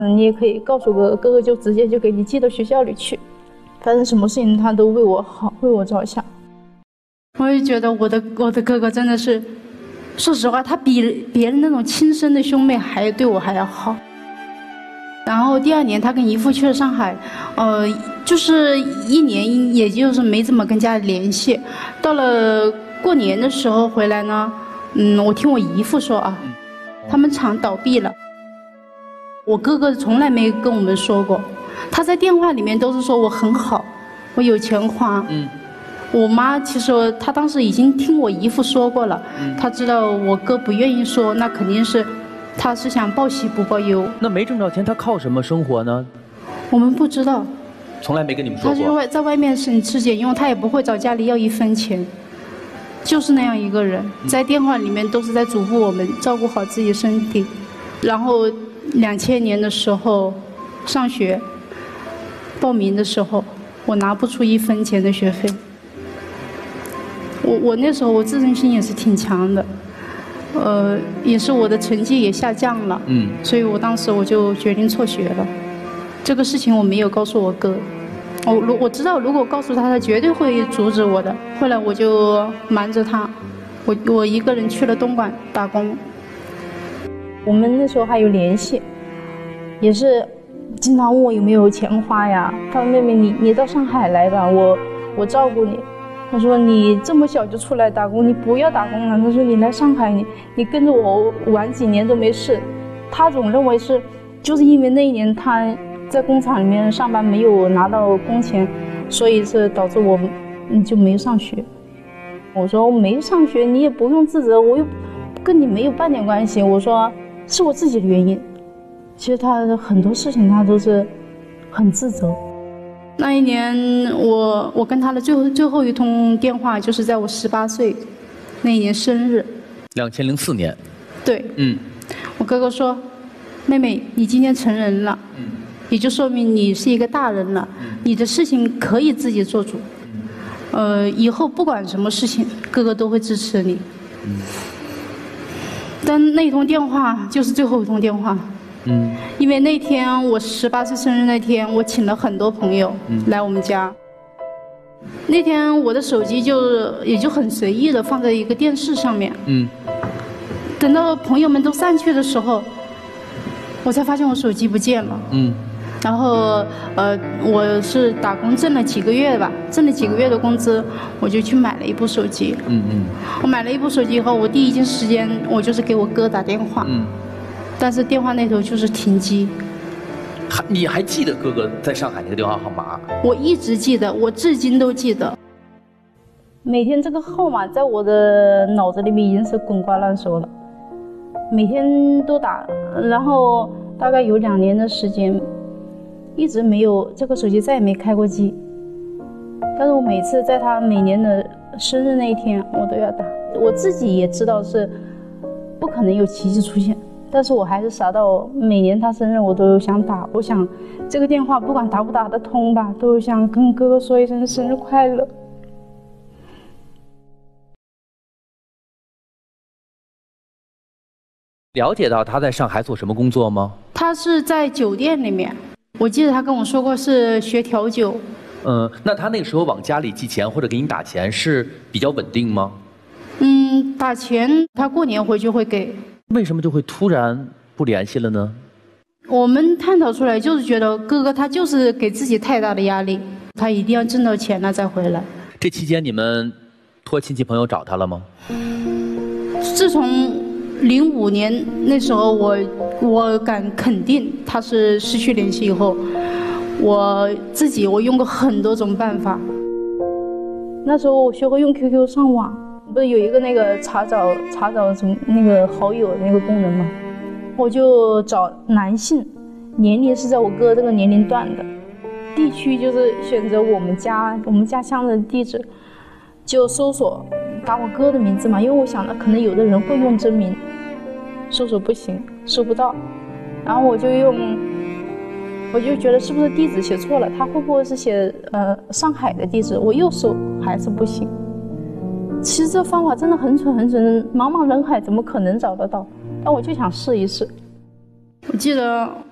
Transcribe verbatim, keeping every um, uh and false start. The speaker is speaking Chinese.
你也可以告诉哥哥，哥哥就直接就给你寄到学校里去。反正什么事情他都为我好，为我着想。我也觉得我的我的哥哥真的是，说实话，他比别人那种亲生的兄妹还对我还要好。然后第二年他跟姨父去了上海，呃，就是一年也就是没怎么跟家里联系。到了过年的时候回来呢，嗯，我听我姨父说啊，他们厂倒闭了。我哥哥从来没跟我们说过，他在电话里面都是说我很好，我有钱花。嗯，我妈其实她当时已经听我姨父说过了，嗯，她知道我哥不愿意说，那肯定是他是想报喜不报忧。 那没挣着钱，他靠什么生活呢？ 我们不知道， 从来没跟你们说过。 他就会在外面省吃俭用，他也不会找家里要一分钱，就是那样一个人，在电话里面都是在嘱咐我们照顾好自己身体。然后两千年的时候上学报名的时候，我拿不出一分钱的学费。我我那时候我自尊心也是挺强的，呃，也是我的成绩也下降了，嗯，所以我当时我就决定辍学了。这个事情我没有告诉我哥，我如我知道如果告诉他，他绝对会阻止我的。后来我就瞒着他，我我一个人去了东莞打工。我们那时候还有联系，也是经常问我有没有钱花呀。他说妹妹你你到上海来吧，我我照顾你。他说你这么小就出来打工，你不要打工了。他说你来上海，你你跟着我玩几年都没事。他总认为是就是因为那一年他在工厂里面上班没有拿到工钱，所以是导致我就没上学。我说我没上学你也不用自责，我又跟你没有半点关系。我说是我自己的原因。其实他很多事情他都是很自责。那一年我我跟他的最后最后一通电话就是在我十八岁那一年生日。 两千零四年。 对，嗯，我哥哥说，妹妹你今天成人了，嗯，也就说明你是一个大人了，嗯，你的事情可以自己做主，嗯，呃，以后不管什么事情，哥哥都会支持你。嗯，但那通电话就是最后一通电话。嗯，因为那天我十八岁生日那天，我请了很多朋友来我们家。嗯，那天我的手机就也就很随意的放在一个电视上面。嗯，等到朋友们都散去的时候，我才发现我手机不见了。嗯，然后呃，我是打工挣了几个月吧，挣了几个月的工资，我就去买了一部手机。嗯嗯，我买了一部手机以后，我第一件时间我就是给我哥打电话。嗯。但是电话那头就是停机。 还你还记得哥哥在上海那个电话号码？ 我一直记得，我至今都记得。每天这个号码在我的脑子里面已经是滚瓜烂熟了，每天都打，然后大概有两年的时间，一直没有这个手机再也没开过机。但是我每次在他每年的生日那一天，我都要打。我自己也知道是不可能有奇迹出现。但是我还是傻到每年他生日我都想打，我想这个电话不管打不打得通吧，都想跟哥哥说一声生日快乐。 了解到他在上海做什么工作吗？ 他是在酒店里面，我记得他跟我说过是学调酒。 嗯，那他那个时候往家里寄钱或者给你打钱是比较稳定吗？ 嗯，打钱他过年回去会给。 为什么就会突然不联系了呢？ 我们探讨出来就是觉得哥哥他就是给自己太大的压力，他一定要挣到钱了再回来。 这期间你们托亲戚朋友找他了吗？ 自从零五年那时候我我敢肯定他是失去联系以后，我自己我用过很多种办法。那时候我学会用 Q Q 上网，不是有一个那个查找查找什么那个好友那个功能吗？我就找男性，年龄是在我哥这个年龄段的，地区就是选择我们家我们家乡的地址，就搜索打我哥的名字嘛，因为我想的可能有的人会用真名，搜索不行，搜不到，然后我就用，我就觉得是不是地址写错了，他会不会是写呃上海的地址？我又搜还是不行。其实这方法真的很蠢很蠢，茫茫人海怎么可能找得到？但我就想试一试。我记得